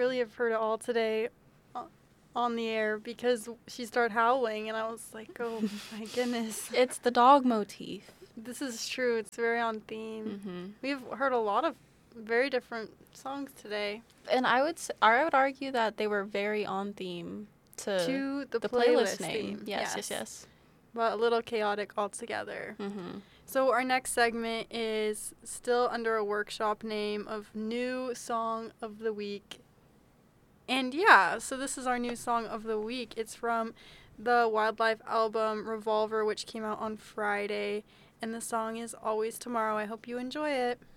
really have heard it all today on the air because she started howling, and I was like, oh my goodness. It's the dog motif. This is true. It's very on theme. Mm-hmm. We've heard a lot of very different songs today. And I would argue that they were very on theme To the playlist playlist name. theme. Yes. But a little chaotic altogether. Mm-hmm. So our next segment is still under a workshop name of New Song of the Week. And yeah, so this is our new song of the week. It's from the Wildlife album Revolver, which came out on Friday. And the song is Always Tomorrow. I hope you enjoy it.